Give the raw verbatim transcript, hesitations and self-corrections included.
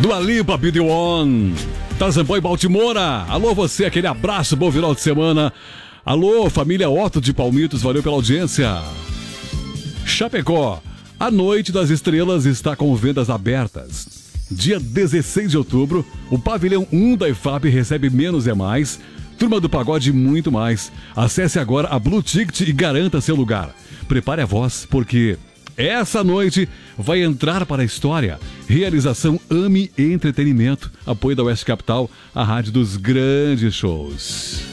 Dua Lipa, Be The One. Tarzan Boy Baltimora. Alô você, aquele abraço, bom final de semana. Alô, família Otto de Palmitos, valeu pela audiência. Chapecó, a Noite das Estrelas está com vendas abertas. Dia dezesseis de outubro, o pavilhão um da I F A B recebe menos é mais, Turma do Pagode e muito mais. Acesse agora a Blue Ticket e garanta seu lugar. Prepare a voz, porque essa noite vai entrar para a história. Realização Ame Entretenimento, apoio da Oeste Capital, a rádio dos grandes shows.